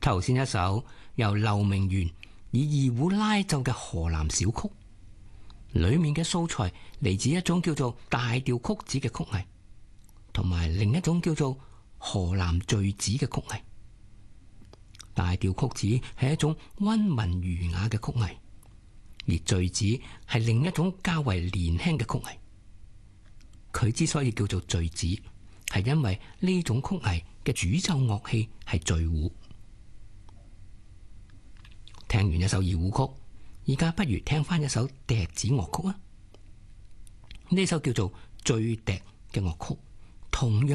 頭先一首由劉明元以二胡拉奏嘅河南小曲，裏面嘅素材嚟自一種叫做大調曲子嘅曲藝，同埋另一種叫做河南序子嘅曲藝。大調曲子係一種溫文儒雅嘅曲藝，而序子係另一種較為年輕嘅曲藝。佢之所以叫做序子，係因為呢種曲藝嘅主奏樂器係序胡。聽完一首二胡曲，而家不如聽翻一首笛子樂曲啊！呢首叫做《醉笛》嘅樂曲，同樣